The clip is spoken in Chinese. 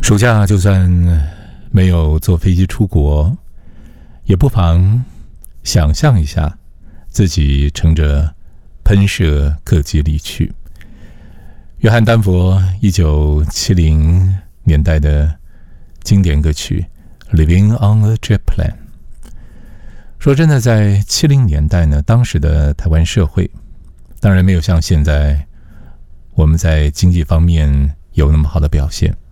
暑假就算没有坐飞机出国，也不妨想象一下自己乘着喷射客机离去。约翰丹佛1970年代的经典歌曲 Living on a Jet Plane。 说真的，在70年代呢，当时的台湾社会当然没有像现在我们在经济方面有那么好的表现，